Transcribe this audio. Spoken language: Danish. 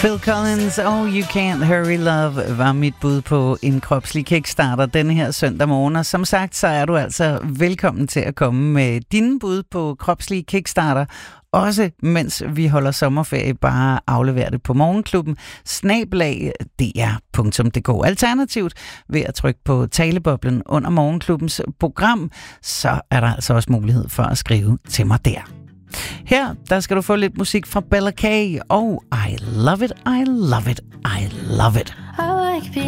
Phil Collins, Oh You Can't Hurry Love var mit bud på en kropslig kickstarter denne her søndag morgen. Og som sagt, så er du altså velkommen til at komme med dine bud på kropslige kickstarter. Også mens vi holder sommerferie, bare aflever det på morgenklubben @dr.dk. Alternativt ved at trykke på taleboblen under morgenklubbens program, så er der altså også mulighed for at skrive til mig der. Her, der skal du få lidt musik fra Bella K. og I Love It, I Love It, I Love It.